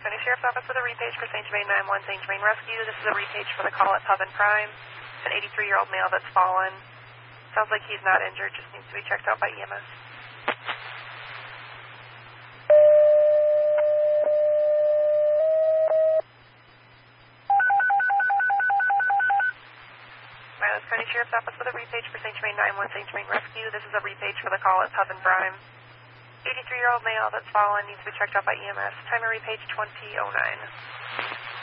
County Sheriff's Office with a repage for St. Germain 911 St. Germain Rescue. This is a repage for the call at Pub and Prime. An 83-year-old male that's fallen. Sounds like he's not injured, just needs to be checked out by EMS. Miles County Sheriff's Office with a repage for St. Germain 911 St. Germain Rescue. This is a repage for the call at Pub and Prime. 83-year-old male that's fallen needs to be checked out by EMS. Time of repage 2009.